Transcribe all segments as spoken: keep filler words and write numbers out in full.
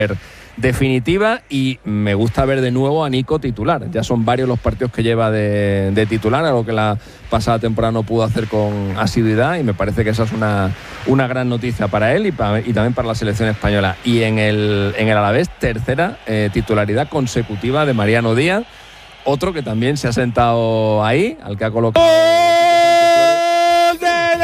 definitiva, y me gusta ver de nuevo a Nico titular. Ya son varios los partidos que lleva de, de titular, algo que la pasada temporada no pudo hacer con asiduidad, y me parece que esa es una, una gran noticia para él y, para, y también para la selección española. Y en el, en el Alavés, tercera eh, titularidad consecutiva de Mariano Díaz, otro que también se ha sentado ahí, al que ha colocado... ¡Gol del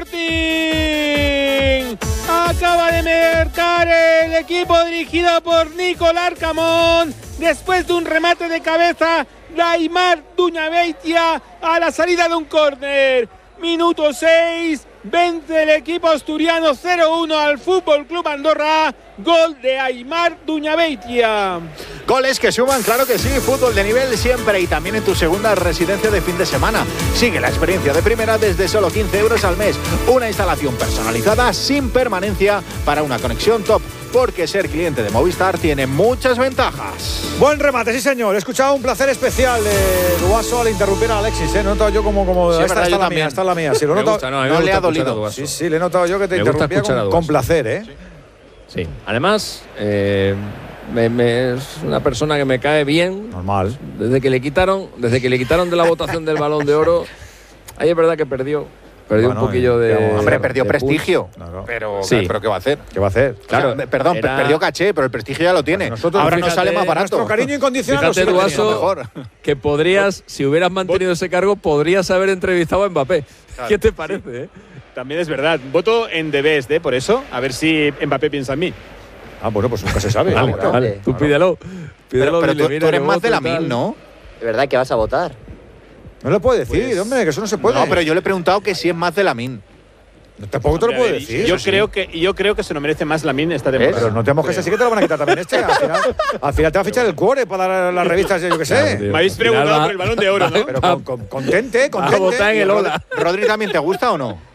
Sporting! Acaba de marcar el equipo dirigido por Nicolás Camón después de un remate de cabeza de Aimar Duñabeitia a la salida de un córner. Minuto seis, vence el equipo asturiano cero uno al Fútbol Club Andorra. Gol de Aimar Duñabeitia. Goles que suman, claro que sí. Fútbol de nivel siempre, y también en tu segunda residencia de fin de semana. Sigue la experiencia de primera desde solo quince euros al mes. Una instalación personalizada sin permanencia para una conexión top. Porque ser cliente de Movistar tiene muchas ventajas. Buen remate, sí señor. He escuchado un placer especial de Duaso al interrumpir a Alexis, ¿eh? No he notado yo como... como sí, esta, verdad, esta la también. mía, esta es la mía. Sí, lo me notado, gusta, no, no le ha dolido. Sí, sí, le he notado yo que te me interrumpía con, con placer, ¿eh? Sí. Sí, además eh, me, me, es una persona que me cae bien. Normal. Desde que le quitaron, desde que le quitaron de la votación del Balón de Oro, ahí es verdad que perdió, perdió bueno, un poquillo de... Hombre, perdió de prestigio. Claro. Pero, sí. pero ¿qué va a hacer? ¿Qué va a hacer? Claro, o sea, perdón, era... perdió caché, pero el prestigio ya lo tiene. Nosotros, ahora fíjate, nos sale más barato. Nuestro cariño incondicional. Fíjate, Duaso, mejor. que podrías, si hubieras mantenido ese cargo, podrías haber entrevistado a Mbappé. Claro. ¿Qué te parece? Sí. Eh? También es verdad. Voto en The Best, ¿eh? Por eso, a ver si Mbappé piensa en mí. Ah, bueno, pues nunca se sabe. Vale, claro. vale, tú pídelo. Pero, pídelo pero dile, tú, mira, tú eres más voto de la y tal. M I N, ¿no? ¿De verdad que vas a votar? No lo puede decir, Pues, hombre, que eso no se puede. No, pero yo le he preguntado que si es más de la M I N. No, tampoco te lo puedo decir. Yo sí. creo que yo creo que se lo merece más Lamine esta temporada. Pero no te mojes así, que te lo van a quitar también este. Al final, al final te va a fichar el cuore para dar las revistas, yo qué sé. Claro, Me habéis preguntado va, por el Balón de Oro, ¿no? Pero con, con, contente, contente. A votar en el Ola. ¿Rodri también te gusta o no?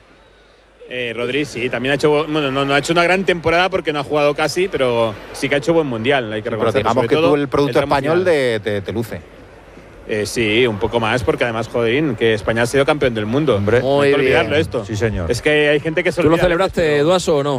Eh, Rodri sí, también ha hecho bueno, no, no ha hecho una gran temporada porque no ha jugado casi, pero sí que ha hecho buen mundial, hay que Pero reconocerlo. digamos Sobre que todo tú el producto tramo español final. de, te, te luce. Eh, sí, un poco más, porque además, joderín, que España ha sido campeón del mundo. Hombre. No hay que olvidarlo esto. Sí, señor. Es que hay gente que se ¿Tú lo olvida de celebraste, esto. Duaso, o no?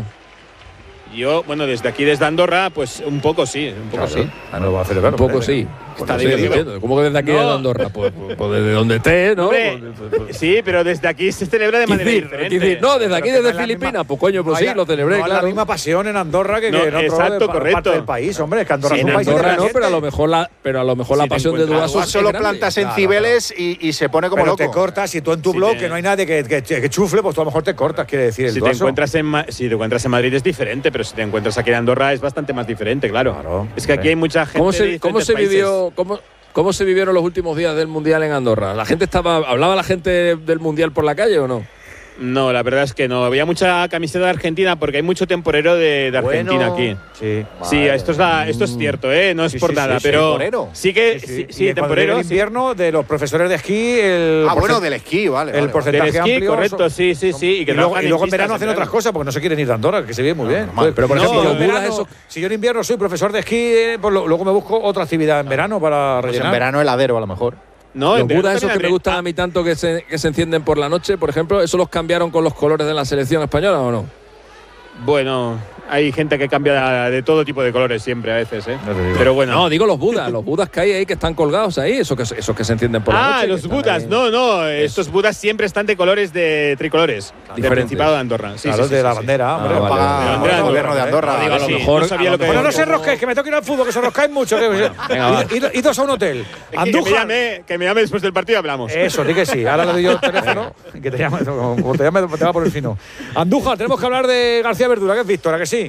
Yo, bueno, desde aquí, desde Andorra, pues un poco sí, un poco Claro. sí. Ah, no lo va a celebrar. Un poco hombre. sí. Está Pues no sé, dividido. entiendo. ¿Cómo que desde aquí No. de Andorra? Pues, pues, pues desde donde esté, ¿no? Hombre, Pues, pues, pues, sí, pero desde aquí se celebra de manera Quiz, diferente. quiz, no, desde aquí, Pero que no desde es la Filipinas, misma- pues coño, pues no sí, hay- lo celebré, no es claro. la misma pasión en Andorra que, No, que en otro exacto, pa- correcto. parte del país, hombre. Es que Andorra Sí, es un en país Andorra No, independiente. pero a lo mejor la, pero a lo mejor la Si te pasión de encuentras- Duaso Tú es solo grande. plantas en Claro, Cibeles y, y se pone como Pero loco. te cortas, y tú en tu Si blog, te- que no hay nadie que, que, que chufle, pues tú a lo mejor te cortas, quiere decir el Si te, Duaso. encuentras en, Ma- si te encuentras en Madrid es diferente, pero si te encuentras aquí en Andorra es bastante más diferente, claro. Claro, es que aquí hombre. hay mucha gente ¿Cómo de se, cómo diferentes se países. vivió, cómo, cómo se vivieron los últimos días del Mundial en Andorra? ¿La gente estaba, hablaba la gente del Mundial por la calle o no? No, la verdad es que no. Había mucha camiseta de Argentina porque hay mucho temporero de, de Argentina Bueno. aquí. Sí. Sí, esto es, la, esto es cierto, ¿eh? No es Sí, por sí, nada, sí, sí, pero temporero. sí que Sí, sí, sí. sí, Y cuando temporero. llegue el sí. invierno, de los profesores de esquí, el Ah, bueno, porcent- del esquí, vale. el vale, porcentaje Del esquí, amplio. correcto, son- sí, sí, sí. Y, que Y luego, trabajan y luego en pistas verano hacen y otras tal. cosas porque no se quieren ir de Andorra, que se ve muy bien. normal. Pero por No, ejemplo, yo en en verano, eso- si yo en invierno soy profesor de esquí, eh, pues lo- luego me busco otra actividad en verano para Pues rellenar. en verano heladero, a lo mejor. No, Los en verano budas esos que también me gustan a mí tanto que se, que se encienden por la noche, por ejemplo, ¿eso los cambiaron con los colores de la selección española o no? Bueno, hay gente que cambia de todo tipo de colores siempre a veces, ¿eh? No te digo. Pero bueno. No, digo los budas, los budas que hay ahí que están colgados ahí, esos que, esos que se encienden por la Ah, noche. los que están budas. ahí. No, no, estos budas siempre están de colores de tricolores. Del Diferentes. Principado de Andorra. Sí, Claro, sí, sí, de sí, la sí. bandera, hombre. Ah, vale, Paga vale. el Andorra, gobierno de Andorra. Digo, a ver sí, si- no mejor- sabía a lo lo que Bueno, no como- se rosquéis, que me tengo que ir al fútbol, que se roscáis mucho. Que, venga, va. id- id- idos a un hotel. Es que, que, me Andújar. llame, que me llame después del partido y hablamos. Eso, di que sí. Ahora le doy yo el teléfono. Que te llame, como te llame, te va por el fino. Andújar, tenemos que hablar de García Verdura, que es Víctor, ¿a que sí?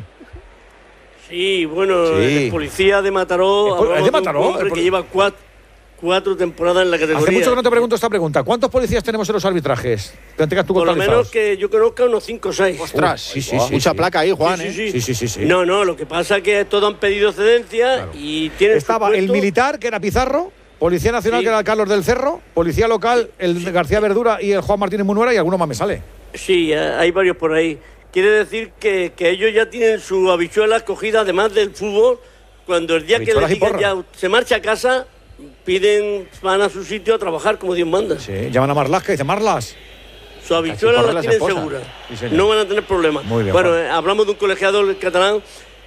Sí, bueno, Sí. el policía de Mataró, ¿El pol- hablamos es de un Mataró? hombre El pol- que lleva cuatro, cuatro temporadas en la categoría. Hace mucho que no te pregunto esta pregunta. ¿Cuántos policías tenemos en los arbitrajes? Que tengas tú Por lo contabilizados. menos que yo conozca unos cinco o seis. Ostras, sí, sí, sí, mucha sí. placa ahí, Juan, Sí, ¿eh? sí, Sí, sí, sí, sí. No, no, lo que pasa es que todos han pedido cedencia y tienen Estaba su el puesto. militar, que era Pizarro, Policía Nacional, Sí. que era el Carlos del Cerro, Policía Local, el García Verdura y el Juan Martínez Munuera, y alguno más me sale. Sí, eh, hay varios por ahí. Quiere decir que, que ellos ya tienen su habichuela cogida, además del fútbol. Cuando el día que Habichuelas les y digan porra. ya se marcha a casa, piden, van a su sitio a trabajar como Dios manda. Sí, llaman a Marlas, que dice Marlas. Su habichuela porra la las tienen esposas. segura. Sí, señor. No van a tener problemas. Muy bien, bueno, Juan. eh, hablamos de un colegiado catalán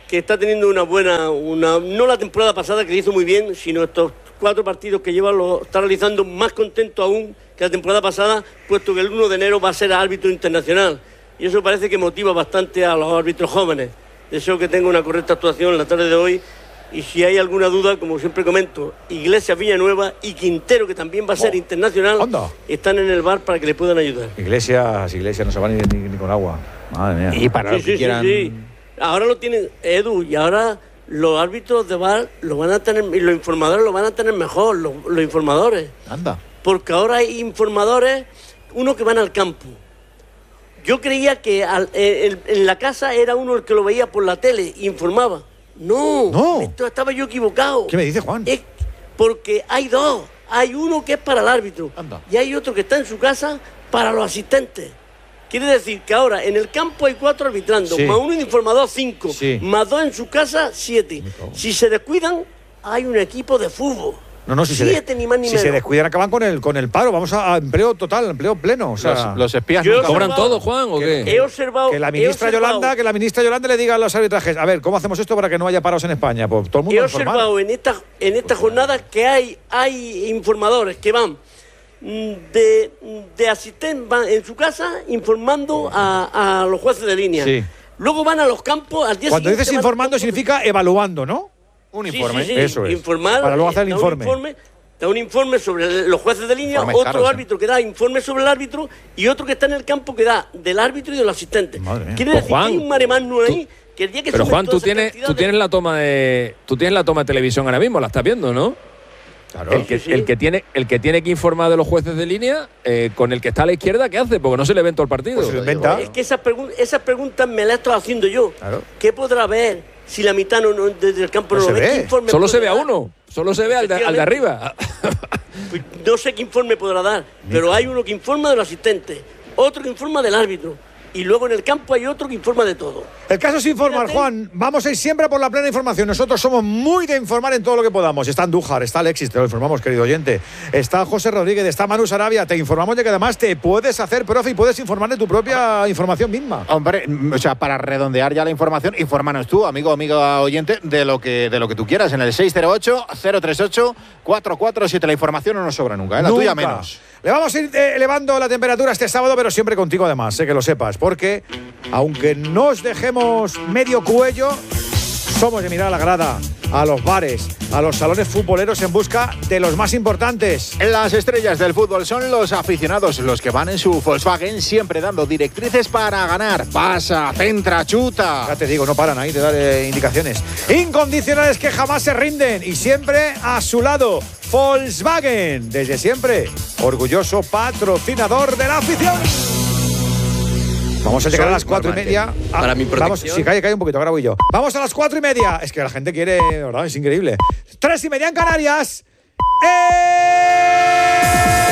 que está teniendo una buena, una no la temporada pasada que le hizo muy bien, sino estos cuatro partidos que lleva lo está realizando más contento aún que la temporada pasada, puesto que el uno de enero va a ser árbitro internacional. Y eso parece que motiva bastante a los árbitros jóvenes. Deseo que tenga una correcta actuación en la tarde de hoy. Y si hay alguna duda, como siempre comento, Iglesias, Villanueva y Quintero, que también va a ser oh. internacional, ¿Onda? están en el bar para que le puedan ayudar. Iglesias, Iglesias no se van ni, ni, ni con agua. Madre mía. Y para sí, los que sí, quieran... sí, sí. Ahora lo tienen, Edu, y ahora los árbitros de bar lo van a tener, y los informadores lo van a tener mejor, los, los informadores. Anda. Porque ahora hay informadores, uno que van al campo. Yo creía que al, en, en la casa era uno el que lo veía por la tele e informaba. No, no. Esto estaba yo equivocado. ¿Qué me dice Juan? Es porque hay dos. Hay uno que es para el árbitro. Anda. Y hay otro que está en su casa para los asistentes. Quiere decir que ahora en el campo hay cuatro arbitrando, sí. más uno de informador, cinco, sí. más dos en su casa, siete. Si se descuidan, hay un equipo de fútbol. No, no, si, siete, se, ni más, ni si menos. se descuidan acaban con el, con el paro. Vamos a, a empleo total, empleo pleno. O sea, los, los espías no cobran todo, Juan, ¿o qué? He observado, que la ministra Yolanda, que la ministra Yolanda le diga a los arbitrajes, a ver, ¿cómo hacemos esto para que no haya paros en España? Pues todo el mundo He observado en esta, en esta jornada que hay, hay informadores que van de, de asistentes, van en su casa informando a, a los jueces de línea. Sí. Luego van a los campos al día Cuando siguiente. dices informando significa evaluando, ¿no? Un sí, informe. Sí, sí, Eso es. Informar, para luego hacer el informe. Un informe Da un informe sobre los jueces de línea, Informes otro caros, árbitro ¿eh? que da informe sobre el árbitro y otro que está en el campo que da del árbitro y del asistente. Quiere decir Juan, que hay un mare magnum ahí que el día que Pero Juan, tú todas esas tienes, tú tienes la toma de tú tienes la toma de televisión ahora mismo, la estás viendo, ¿no? Claro. El que, sí, sí. el que tiene el que tiene que informar de los jueces de línea, eh, con el que está a la izquierda, ¿qué hace? Porque no se le ve en todo el partido. Pues se lo inventa. Es que esas, pregun esas preguntas me las he estado haciendo yo. Claro. ¿Qué podrá ver si la mitad no, no, desde el campo no, no se lo ve? ve. Solo se ve a uno. Solo se ve al de, al de arriba. Pues no sé qué informe podrá dar, pero hay uno que informa del asistente, otro que informa del árbitro, y luego en el campo hay otro que informa de todo. El caso es informar, Juan. Vamos a ir siempre por la plena información. Nosotros somos muy de informar en todo lo que podamos. Está Andújar, está Alexis, te lo informamos, querido oyente. Está José Rodríguez, está Manu Sarabia. Te informamos de que además te puedes hacer profe y puedes informar de tu propia información misma. Hombre, o sea, para redondear ya la información, infórmanos tú, amigo, amiga oyente, de lo que, de lo que tú quieras. En el seis cero ocho, cero tres ocho, cuatro cuatro siete. La información no nos sobra nunca, ¿eh? La nunca. tuya menos. Le vamos a ir eh, elevando la temperatura este sábado, pero siempre contigo además, sé que lo sepas, porque aunque nos dejemos medio cuello, somos de mirar a la grada, a los bares, a los salones futboleros en busca de los más importantes. Las estrellas del fútbol son los aficionados, los que van en su Volkswagen siempre dando directrices para ganar. Pasa, centra, chuta. Ya te digo, no paran ahí de dar eh, indicaciones. Incondicionales que jamás se rinden y siempre a su lado. Volkswagen, desde siempre, orgulloso patrocinador de la afición. Vamos a llegar a las cuatro y media. Ah, para mi protección. Vamos, sí, cae, cae un poquito, ahora voy yo. Vamos a las cuatro y media. Es que la gente quiere, ¿verdad? Es increíble. Tres y media en Canarias. ¡Eh!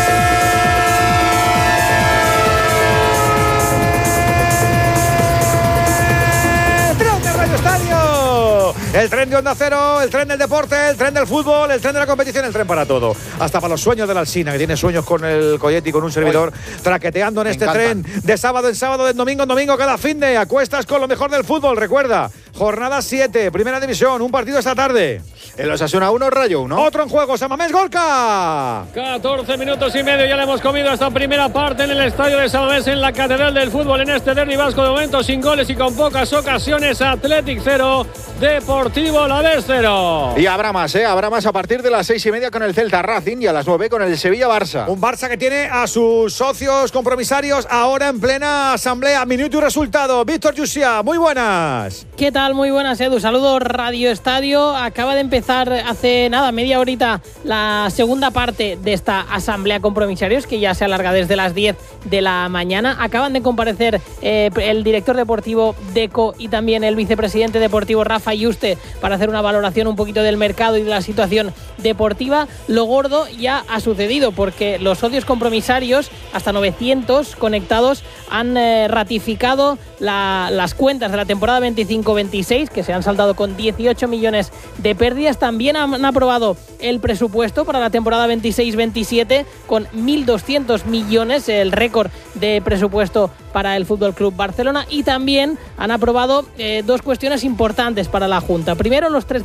¡Tren de Radio Estadio! El tren de Onda Cero, el tren del deporte, el tren del fútbol, el tren de la competición, el tren para todo. Hasta para los sueños de la Alsina, que tiene sueños con el Coyetti y con un servidor, Oye, traqueteando en este encantan. tren de sábado en sábado, de domingo en domingo, cada fin de acuestas con lo mejor del fútbol. Recuerda, jornada siete, primera división, un partido esta tarde. El Osasuna uno, Rayo uno. Otro en juego, Samamés Gorka. catorce minutos y medio, ya le hemos comido esta primera parte en el estadio de Samamés, en la Catedral del Fútbol, en este derbi vasco, de momento sin goles y con pocas ocasiones. Athletic cero, Deportivo Alavés cero. Y habrá más, ¿eh? Habrá más a partir de las seis y media con el Celta Racing y a las nueve con el Sevilla-Barça. Un Barça que tiene a sus socios compromisarios ahora en plena asamblea. Minuto y resultado. Víctor Yusia, muy buenas. ¿Qué tal? Muy buenas, Edu. Saludos, Radio Estadio. Acaba de empezar hace nada, media horita, la segunda parte de esta asamblea compromisarios, que ya se alarga desde las diez de la mañana. Acaban de comparecer eh, el director deportivo Deco y también el vicepresidente deportivo Rafa Yuste para hacer una valoración un poquito del mercado y de la situación deportiva. Lo gordo ya ha sucedido, porque los socios compromisarios, hasta novecientos conectados, han eh, ratificado la, las cuentas de la temporada veinticinco veintiséis, que se han saldado con dieciocho millones de pérdidas. días también han aprobado el presupuesto para la temporada veintiséis veintisiete con mil doscientos millones, el récord de presupuesto para el Fútbol Club Barcelona, y también han aprobado eh, dos cuestiones importantes para la Junta. Primero, los tres